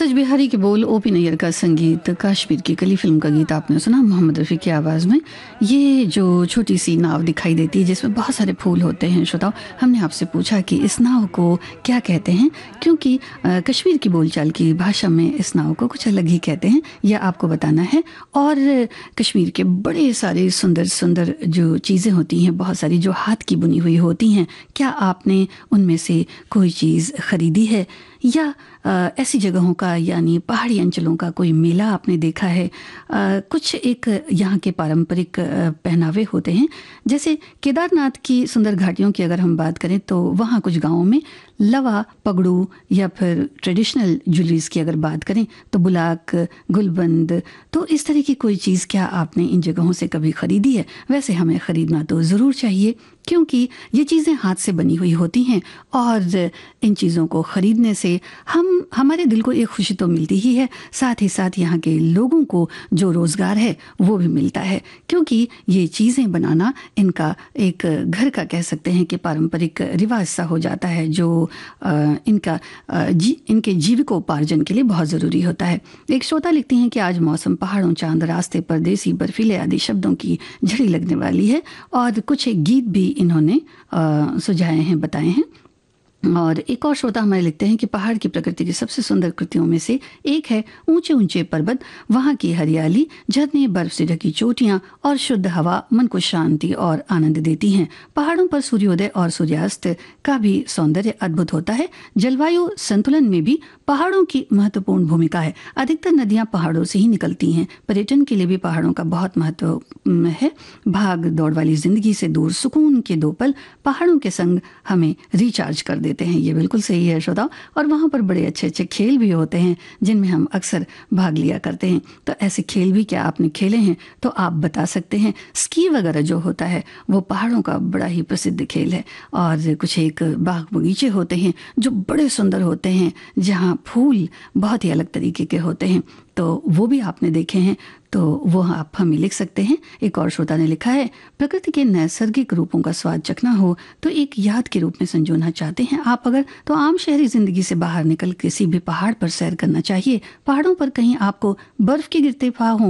सच बिहारी के बोल, ओपी नैयर का संगीत, कश्मीर की कली फिल्म का गीत आपने सुना मोहम्मद रफ़ी की आवाज़ में। ये जो छोटी सी नाव दिखाई देती है जिसमें बहुत सारे फूल होते हैं, श्रोताओ, हमने आपसे पूछा कि इस नाव को क्या कहते हैं, क्योंकि कश्मीर की बोलचाल की भाषा में इस नाव को कुछ अलग ही कहते हैं, यह आपको बताना है। और कश्मीर के बड़े सारे सुंदर सुंदर जो चीज़ें होती हैं, बहुत सारी जो हाथ की बुनी हुई होती हैं, क्या आपने उनमें से कोई चीज़ ख़रीदी है, या ऐसी जगहों का यानी पहाड़ी अंचलों का कोई मेला आपने देखा है। कुछ एक यहाँ के पारंपरिक पहनावे होते हैं, जैसे केदारनाथ की सुंदर घाटियों की अगर हम बात करें तो वहाँ कुछ गाँवों में लवा, पगड़ू या फिर ट्रेडिशनल ज्वेलरीज की अगर बात करें तो बुलाक, गुलबंद, तो इस तरह की कोई चीज़ क्या आपने इन जगहों से कभी ख़रीदी है? वैसे हमें ख़रीदना तो ज़रूर चाहिए, क्योंकि ये चीज़ें हाथ से बनी हुई होती हैं और इन चीज़ों को ख़रीदने से हमारे दिल को एक खुशी तो मिलती ही है, साथ ही साथ यहाँ के लोगों को जो रोज़गार है वो भी मिलता है, क्योंकि ये चीज़ें बनाना इनका एक घर का कह सकते हैं कि पारंपरिक रिवाज सा हो जाता है, जो इनके जीविकोपार्जन के लिए बहुत ज़रूरी होता है। एक श्रोता लिखती हैं कि आज मौसम, पहाड़ों, चांद, रास्ते, परदेसी, बर्फीले आदि शब्दों की झड़ी लगने वाली है, और कुछ एक गीत भी इन्होंने सुझाए हैं, बताए हैं। और एक और श्रोता हमारे लिखते हैं कि पहाड़ की प्रकृति की सबसे सुंदर कृतियों में से एक है ऊंचे ऊंचे पर्वत, वहाँ की हरियाली, झरने, बर्फ से ढकी चोटियाँ और शुद्ध हवा मन को शांति और आनंद देती हैं। पहाड़ों पर सूर्योदय और सूर्यास्त का भी सौंदर्य अद्भुत होता है। जलवायु संतुलन में भी पहाड़ों की महत्वपूर्ण भूमिका है। अधिकतर नदियाँ पहाड़ों से ही निकलती हैं। पर्यटन के लिए भी पहाड़ों का बहुत महत्व है। भाग दौड़ वाली जिंदगी से दूर सुकून के 2 पल पहाड़ों के संग हमें रिचार्ज कर देते हैं। ये बिल्कुल सही है श्रोताओ। और वहाँ पर बड़े अच्छे अच्छे खेल भी होते हैं जिनमें हम अक्सर भाग लिया करते हैं। तो ऐसे खेल भी क्या आपने खेले हैं तो आप बता सकते हैं। स्की वगैरह जो होता है वो पहाड़ों का बड़ा ही प्रसिद्ध खेल है। और कुछ एक बाग बगीचे होते हैं जो बड़े सुंदर होते हैं, जहाँ फूल बहुत ही अलग तरीके के होते हैं, तो वो भी आपने देखे हैं, तो वो आप हमें लिख सकते हैं। एक और श्रोता ने लिखा है, प्रकृति के नैसर्गिक रूपों का स्वाद चखना हो तो एक याद के रूप में संजोना चाहते हैं आप अगर, तो आम शहरी जिंदगी से बाहर निकल किसी भी पहाड़ पर सैर करना चाहिए। पहाड़ों पर कहीं आपको बर्फ के गिरते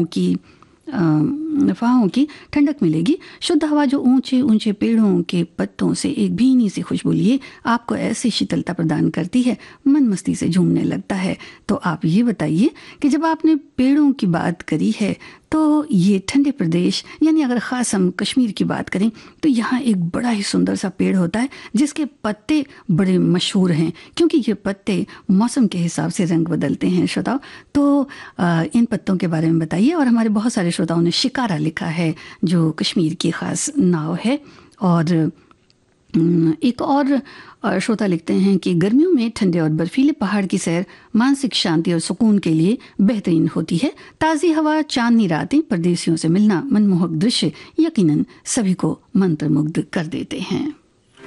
फाहों की ठंडक मिलेगी। शुद्ध हवा जो ऊंचे ऊंचे पेड़ों के पत्तों से एक भीनी सी खुशबू लिए आपको ऐसी शीतलता प्रदान करती है, मन मस्ती से झूमने लगता है। तो आप ये बताइए कि जब आपने पेड़ों की बात करी है तो ये ठंडे प्रदेश यानी अगर ख़ास हम कश्मीर की बात करें तो यहाँ एक बड़ा ही सुंदर सा पेड़ होता है जिसके पत्ते बड़े मशहूर हैं, क्योंकि ये पत्ते मौसम के हिसाब से रंग बदलते हैं श्रोताओ। तो इन पत्तों के बारे में बताइए। और हमारे बहुत सारे श्रोताओं ने शिकारा लिखा है जो कश्मीर की ख़ास नाव है। और एक और श्रोता लिखते हैं कि गर्मियों में ठंडे और बर्फीले पहाड़ की सैर मानसिक शांति और सुकून के लिए बेहतरीन होती है। ताज़ी हवा, चांदनी रातें, परदेसियों से मिलना, मनमोहक दृश्य यकीनन सभी को मंत्रमुग्ध कर देते हैं।